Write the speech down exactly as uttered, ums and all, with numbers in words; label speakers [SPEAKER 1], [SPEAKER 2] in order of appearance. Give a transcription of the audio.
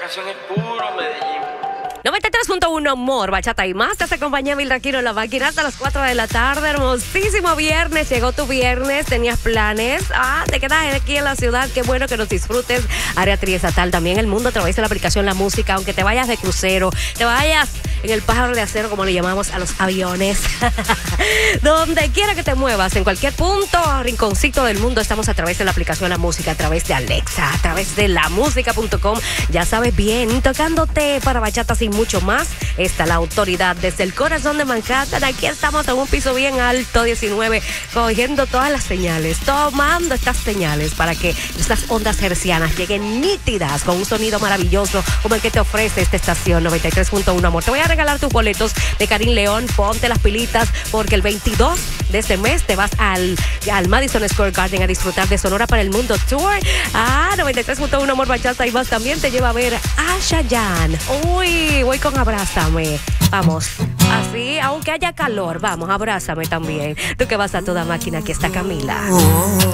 [SPEAKER 1] ocasión es puro Medellín.
[SPEAKER 2] noventa y tres punto uno Amor, Bachata y más. Te acompaña Mildred Aquino en la máquina hasta las cuatro de la tarde. Hermosísimo viernes. Llegó tu viernes. ¿Tenías planes? Ah, te quedas aquí en la ciudad. Qué bueno que nos disfrutes. Área triestatal, también el mundo a través de la aplicación La Música. Aunque te vayas de crucero, te vayas en el pájaro de acero, como le llamamos a los aviones. Donde quiera que te muevas, en cualquier punto, rinconcito del mundo, estamos a través de la aplicación La Música, a través de Alexa, a través de la música punto com. Ya sabes bien, tocándote para bachata sin mucho más. Está la autoridad desde el corazón de Manhattan. Aquí estamos en un piso bien alto, diecinueve, cogiendo todas las señales, tomando estas señales para que estas ondas hercianas lleguen nítidas con un sonido maravilloso como el que te ofrece esta estación noventa y tres punto uno Amor. Te voy a regalar tus boletos de Karim León. Ponte las pilitas porque el veintidós de este mes te vas al, al Madison Square Garden a disfrutar de Sonora para el Mundo Tour. Ah, noventa y tres punto uno Amor, Bachata y más también te lleva a ver a Chayanne. Uy, voy con Abrázame. Vamos, así, aunque haya calor, vamos, abrázame también. Tú que vas a toda máquina, aquí está Camila.